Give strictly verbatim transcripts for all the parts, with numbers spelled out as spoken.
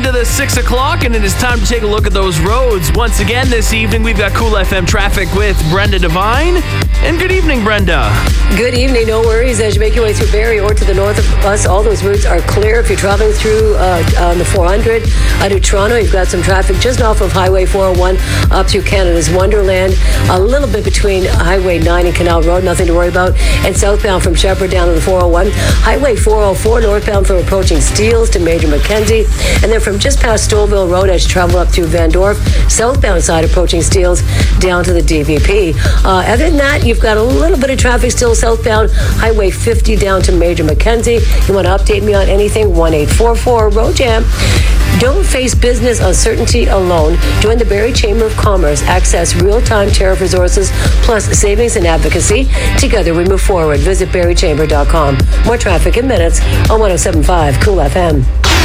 into the six o'clock, and it is time to take a look at those roads. Once again this evening, we've got Cool F M traffic with Brenda Devine. And good evening, Brenda. Good evening. No worries as you make your way through Barrie or to the north of us. All those routes are clear. If you're traveling through uh, on the four hundred out of Toronto, you've got some traffic just off of Highway four oh one up through Canada's Wonderland. A little bit between Highway nine and Canal Road, nothing to worry about. And southbound from Shepherd down to the four oh one. Highway four oh four northbound from approaching Steeles to Major Mackenzie. And then from just past Stouffville Road as you travel up through Van Dorp, southbound side approaching Steeles down to the D V P. Uh, other than that, you've got a little bit of traffic still southbound Highway fifty down to Major Mackenzie. You want to update me on anything? one eight four four road jam. Don't face business uncertainty alone. Join the Barrie Chamber of Commerce. Access real-time tariff resources plus savings and advocacy. Together we move forward. Visit barrie chamber dot com. More traffic in minutes on one oh seven point five Cool F M.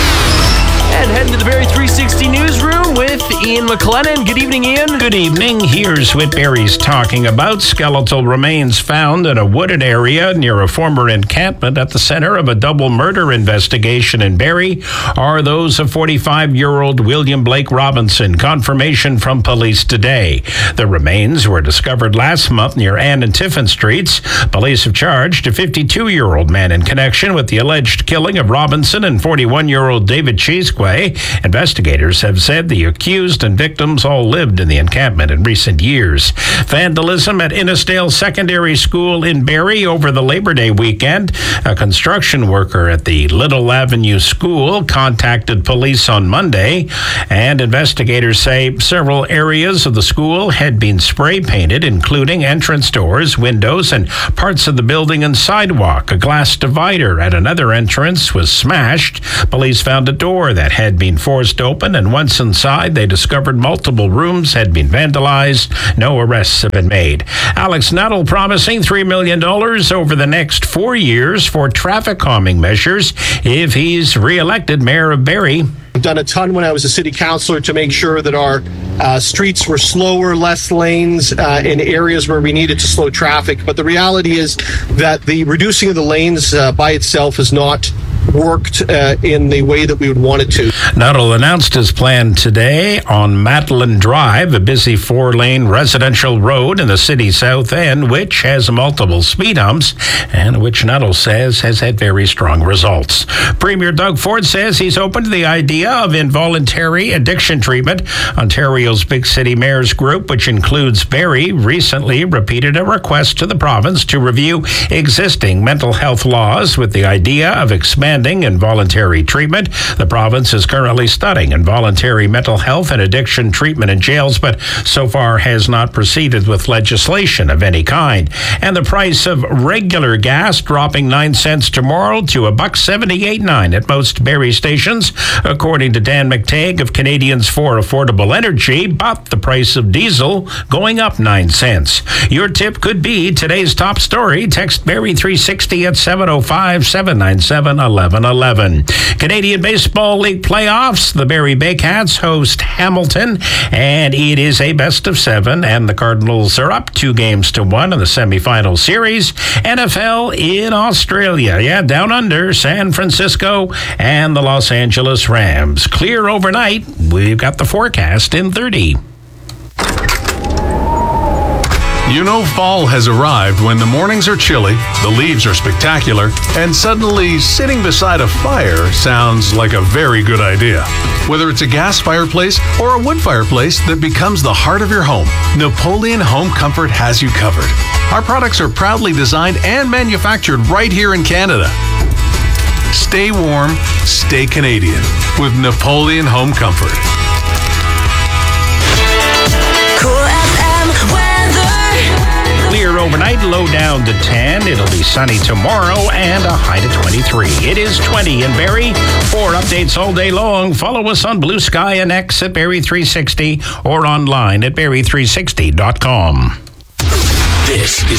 And heading to the Barrie three sixty newsroom with Ian McLennan. Good evening, Ian. Good evening. Here's what Barrie's talking about. Skeletal remains found in a wooded area near a former encampment at the center of a double murder investigation in Barrie are those of forty-five-year-old William Blake Robinson. Confirmation from police today. The remains were discovered last month near Ann and Tiffin Streets. Police have charged a fifty-two-year-old man in connection with the alleged killing of Robinson and forty-one-year-old David Cheesquay. Investigators have said the accused and victims all lived in the encampment in recent years. Vandalism at Innisdale Secondary School in Barrie over the Labor Day weekend. A construction worker at the Little Avenue School contacted police on Monday, and investigators say several areas of the school had been spray painted, including entrance doors, windows, and parts of the building and sidewalk. A glass divider at another entrance was smashed. Police found a door that had been forced open, and once inside, they discovered multiple rooms had been vandalized. No arrests have been made. Alex Nuttall promising three million dollars over the next four years for traffic calming measures if he's re-elected mayor of Barrie. I've done a ton when I was a city councillor to make sure that our uh, streets were slower, less lanes uh, in areas where we needed to slow traffic. But the reality is that the reducing of the lanes uh, by itself is not worked uh, in the way that we would want it to. Nuttall announced his plan today on Madeline Drive, a busy four-lane residential road in the city's south end, which has multiple speed humps and which Nuttall says has had very strong results. Premier Doug Ford says he's open to the idea of involuntary addiction treatment. Ontario's Big City Mayors Group, which includes Barrie, recently repeated a request to the province to review existing mental health laws with the idea of expanding involuntary treatment. The province is currently studying involuntary mental health and addiction treatment in jails, but so far has not proceeded with legislation of any kind. And the price of regular gas dropping nine cents tomorrow to a buck seventy-eight nine at most Barrie stations, according to Dan McTagg of Canadians for Affordable Energy. But the price of diesel going up nine cents. Your tip could be today's top story. Text Barrie three sixty at seven oh five, seven nine seven, eleven eleven. Canadian Baseball League playoffs. The Barrie Baycats host Hamilton, and it is a best of seven, and the Cardinals are up two games to one in the semifinal series. N F L in Australia. Yeah, down under, San Francisco and the Los Angeles Rams. Clear overnight. We've got the forecast in thirty. You know fall has arrived when the mornings are chilly, the leaves are spectacular, and suddenly sitting beside a fire sounds like a very good idea. Whether it's a gas fireplace or a wood fireplace that becomes the heart of your home, Napoleon Home Comfort has you covered. Our products are proudly designed and manufactured right here in Canada. Stay warm, stay Canadian with Napoleon Home Comfort. Clear overnight, low down to ten. It'll be sunny tomorrow and a high to twenty-three. It is twenty in Barrie. For updates all day long, follow us on Blue Sky and X at Barrie three sixty or online at barrie three sixty dot com. This is